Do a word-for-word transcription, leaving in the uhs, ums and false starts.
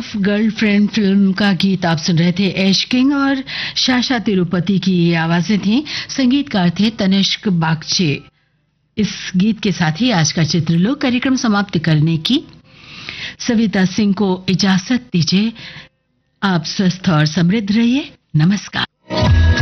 Of girlfriend film का गीत आप सुन रहे थे। ऐश किंग और शाशा तिरुपति की ये आवाजें थी। संगीतकार थे तनिष्क बागचे। इस गीत के साथ ही आज का चित्रलोक कार्यक्रम समाप्त करने की सविता सिंह को इजाजत दीजिए। आप स्वस्थ और समृद्ध रहिए। नमस्कार।